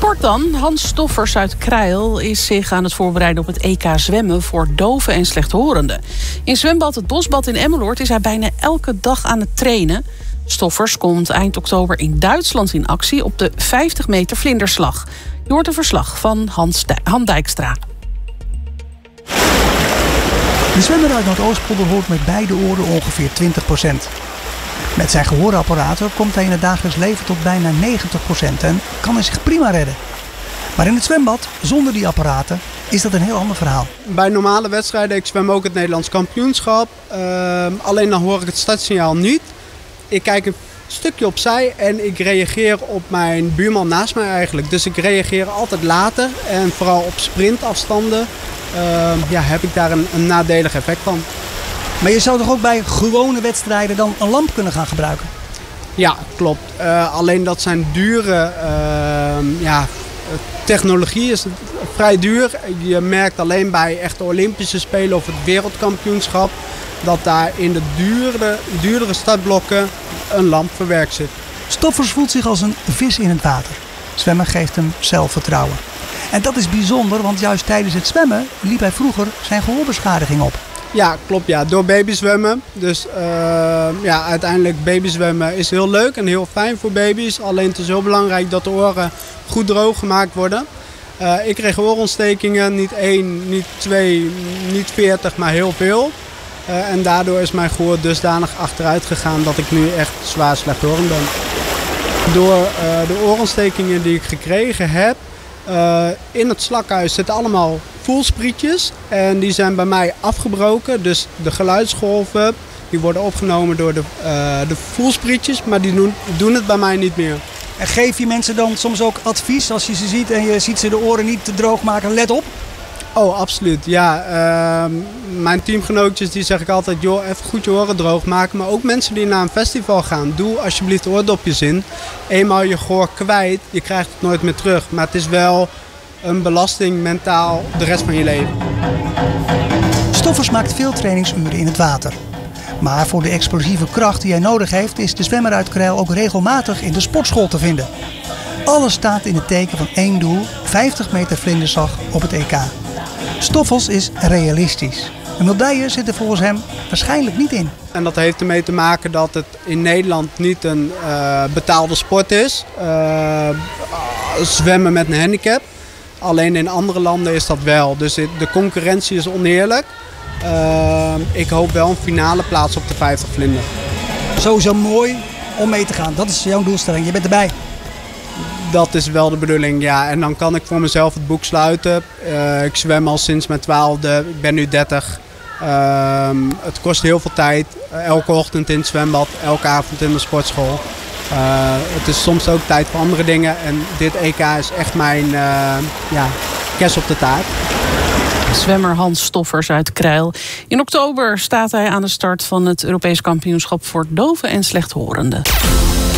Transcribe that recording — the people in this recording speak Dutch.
Sport dan. Hans Stoffers uit Krijl is zich aan het voorbereiden op het EK zwemmen voor doven en slechthorenden. In zwembad Het Bosbad in Emmeloord is hij bijna elke dag aan het trainen. Stoffers komt eind oktober in Duitsland in actie op de 50 meter vlinderslag. Je hoort een verslag van Han Dijkstra. De zwemmer uit Noordoostpolder hoort met beide oren ongeveer 20%. Met zijn gehoorapparaten komt hij in het dagelijks leven tot bijna 90% en kan hij zich prima redden. Maar in het zwembad, zonder die apparaten, is dat een heel ander verhaal. Bij normale wedstrijden, ik zwem ook het Nederlands kampioenschap. Alleen dan hoor ik het startsignaal niet. Ik kijk een stukje opzij en ik reageer op mijn buurman naast mij eigenlijk. Dus ik reageer altijd later en vooral op sprintafstanden heb ik daar een nadelig effect van. Maar je zou toch ook bij gewone wedstrijden dan een lamp kunnen gaan gebruiken? Ja, klopt. Alleen dat zijn dure technologie is vrij duur. Je merkt alleen bij echte Olympische Spelen of het wereldkampioenschap dat daar in de duurdere startblokken een lamp verwerkt zit. Stoffers voelt zich als een vis in het water. Zwemmen geeft hem zelfvertrouwen. En dat is bijzonder, want juist tijdens het zwemmen liep hij vroeger zijn gehoorbeschadiging op. Ja, klopt. Ja. Door babyzwemmen. Dus uiteindelijk babyzwemmen is heel leuk en heel fijn voor baby's. Alleen het is heel belangrijk dat de oren goed droog gemaakt worden. Ik kreeg oorontstekingen. Niet 1, niet 2, niet 40, maar heel veel. En daardoor is mijn gehoor dusdanig achteruit gegaan dat ik nu echt zwaar slechthorend ben. Door de oorontstekingen die ik gekregen heb, in het slakhuis zitten allemaal voelsprietjes en die zijn bij mij afgebroken. Dus de geluidsgolven die worden opgenomen door de voelsprietjes, maar die doen het bij mij niet meer. En geef je mensen dan soms ook advies als je ze ziet en je ziet ze de oren niet te droog maken? Let op! Oh, absoluut. Ja, mijn teamgenootjes die zeg ik altijd, joh, even goed je oren droog maken. Maar ook mensen die naar een festival gaan, doe alsjeblieft oordopjes in. Eenmaal je gehoor kwijt, je krijgt het nooit meer terug. Maar het is wel een belasting mentaal de rest van je leven. Stoffers maakt veel trainingsuren in het water. Maar voor de explosieve kracht die hij nodig heeft, is de zwemmer uit Krijl ook regelmatig in de sportschool te vinden. Alles staat in het teken van één doel, 50 meter vlinderslag op het EK. Stoffels is realistisch. Een medaille zit er volgens hem waarschijnlijk niet in. En dat heeft ermee te maken dat het in Nederland niet een betaalde sport is. Zwemmen met een handicap. Alleen in andere landen is dat wel. Dus de concurrentie is oneerlijk. Ik hoop wel een finale plaats op de 50 vlinder. Sowieso mooi om mee te gaan. Dat is jouw doelstelling. Je bent erbij. Dat is wel de bedoeling, ja. En dan kan ik voor mezelf het boek sluiten. Ik zwem al sinds mijn 12e. Ik ben nu 30. Het kost heel veel tijd. Elke ochtend in het zwembad. Elke avond in de sportschool. Het is soms ook tijd voor andere dingen. En dit EK is echt mijn kers op de taart. Zwemmer Hans Stoffers uit Krijl. In oktober staat hij aan de start van het Europees kampioenschap voor doven en slechthorenden.